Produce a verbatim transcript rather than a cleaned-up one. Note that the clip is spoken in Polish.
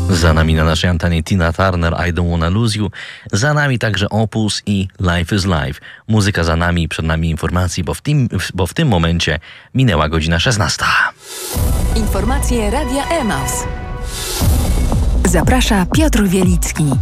Za nami na naszej antenie Tina Turner, I Don't Wanna Lose You. Za nami także Opus i Life is Life. Muzyka za nami, przed nami informacji, bo w tym, bo w tym momencie minęła godzina szesnasta. Informacje Radia Emaus. Zaprasza Piotr Wielicki.